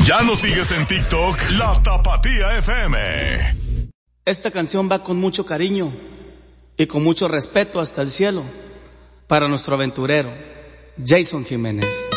¿Ya nos sigues en TikTok? La Tapatía FM. Esta canción va con mucho cariño y con mucho respeto hasta el cielo para nuestro aventurero, Jason Jiménez.